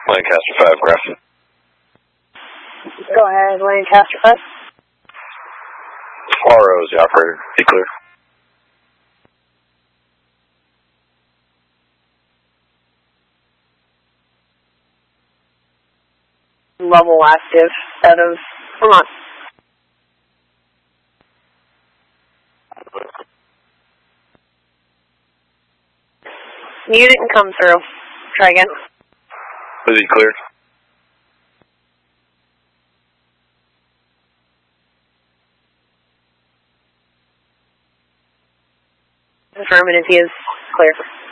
Lancaster 5, Grafton. Go ahead, Lancaster 5. RO is the operator. Be clear. Level active out of Vermont. You didn't come through. Try again. Was he cleared? Affirmative, he is clear.